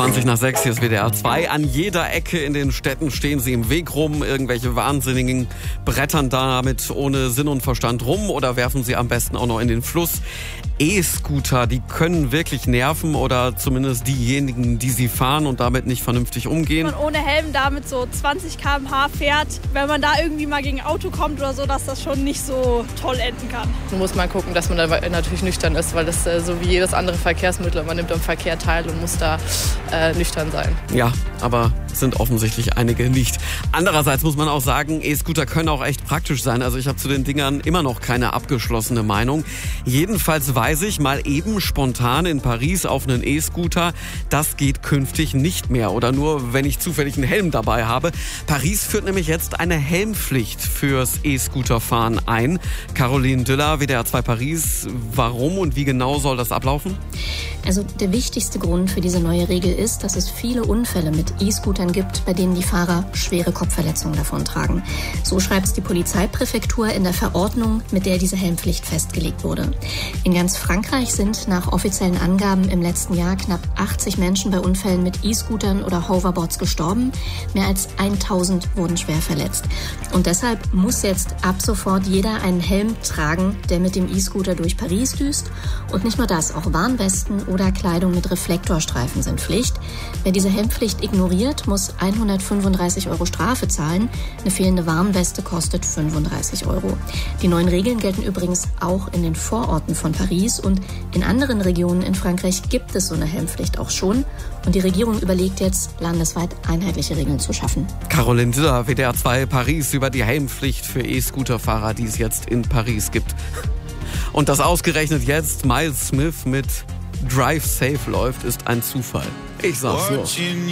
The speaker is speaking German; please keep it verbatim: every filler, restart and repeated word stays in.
zwanzig nach sechs, hier ist W D R zwei. An jeder Ecke in den Städten stehen sie im Weg rum. Irgendwelche Wahnsinnigen brettern damit ohne Sinn und Verstand rum oder werfen sie am besten auch noch in den Fluss. E-Scooter, die können wirklich nerven oder zumindest diejenigen, die sie fahren und damit nicht vernünftig umgehen. Wenn man ohne Helm da mit so zwanzig Kilometer pro Stunde fährt, wenn man da irgendwie mal gegen ein Auto kommt oder so, dass das schon nicht so toll enden kann. Da muss man gucken, dass man da natürlich nüchtern ist, weil das äh, so wie jedes andere Verkehrsmittel, man nimmt am Verkehr teil und muss da äh, nüchtern sein. Ja, aber sind offensichtlich einige nicht. Andererseits muss man auch sagen, E-Scooter können auch echt praktisch sein. Also ich habe zu den Dingern immer noch keine abgeschlossene Meinung. Jedenfalls weiß ich, mal eben spontan in Paris auf einen E-Scooter, das geht künftig nicht mehr. Oder nur, wenn ich zufällig einen Helm dabei habe. Paris führt nämlich jetzt eine Helmpflicht fürs E-Scooter-Fahren ein. Caroline Düller, W D R zwei Paris. Warum und wie genau soll das ablaufen? Also der wichtigste Grund für diese neue Regel ist, dass es viele Unfälle mit E-Scootern gibt, bei denen die Fahrer schwere Kopfverletzungen davontragen. So schreibt es die Polizeipräfektur in der Verordnung, mit der diese Helmpflicht festgelegt wurde. In ganz Frankreich sind nach offiziellen Angaben im letzten Jahr knapp achtzig Menschen bei Unfällen mit E-Scootern oder Hoverboards gestorben. Mehr als tausend wurden schwer verletzt. Und deshalb muss jetzt ab sofort jeder einen Helm tragen, der mit dem E-Scooter durch Paris düst. Und nicht nur das, auch Warnwesten oder Kleidung mit Reflektorstreifen sind Pflicht. Wer diese Helmpflicht ignoriert, muss hundertfünfunddreißig Euro Strafe zahlen. Eine fehlende Warnweste kostet fünfunddreißig Euro. Die neuen Regeln gelten übrigens auch in den Vororten von Paris und in anderen Regionen in Frankreich gibt es so eine Helmpflicht auch schon. Und die Regierung überlegt jetzt, landesweit einheitliche Regeln zu schaffen. Caroline Düller, W D R zwei Paris, über die Helmpflicht für E-Scooterfahrer, die es jetzt in Paris gibt. Und dass ausgerechnet jetzt Miles Smith mit Drive Safe läuft, ist ein Zufall. Ich sag's nur.